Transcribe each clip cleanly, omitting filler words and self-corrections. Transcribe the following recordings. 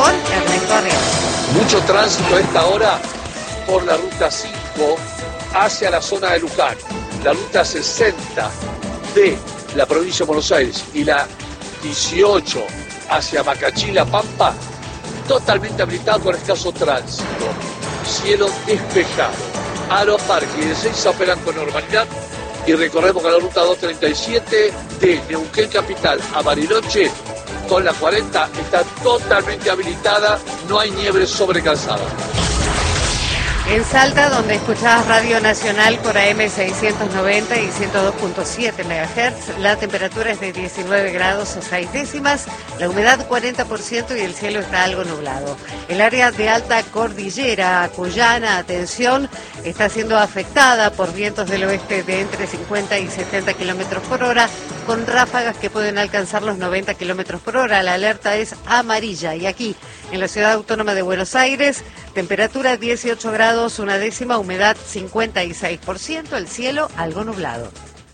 con Ernesto Arriaga. Mucho tránsito a esta hora por la ruta 5 hacia la zona de Luján, la ruta 60 de la provincia de Buenos Aires y la 18 hacia Macachí-La Pampa, totalmente habilitado con escaso tránsito, cielo despejado, Aeroparque y de Ezeiza operan con normalidad y recorremos con la ruta 237 de Neuquén Capital a Bariloche con la 40, está totalmente habilitada, no hay nieve sobre calzada. En Salta, donde escuchabas Radio Nacional por AM 690 y 102.7 MHz, la temperatura es de 19 grados 6 décimas, la humedad 40% y el cielo está algo nublado. El área de alta cordillera cuyana, atención, está siendo afectada por vientos del oeste de entre 50 y 70 kilómetros por hora, con ráfagas que pueden alcanzar los 90 kilómetros por hora. La alerta es amarilla y aquí, en la Ciudad Autónoma de Buenos Aires, temperatura 18 grados, una décima, humedad 56%, el cielo algo nublado.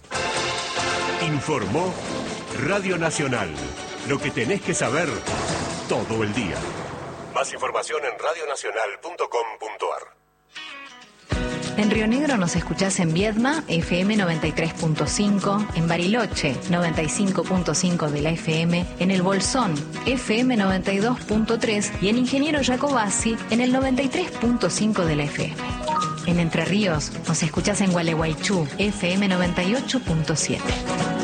Informó Radio Nacional. Lo que tenés que saber todo el día. Más información en radionacional.com.ar. En Río Negro nos escuchás en Viedma, FM 93.5, en Bariloche, 95.5 de la FM, en El Bolsón, FM 92.3 y en Ingeniero Jacobasi, en el 93.5 de la FM. En Entre Ríos nos escuchás en Gualeguaychú, FM 98.7.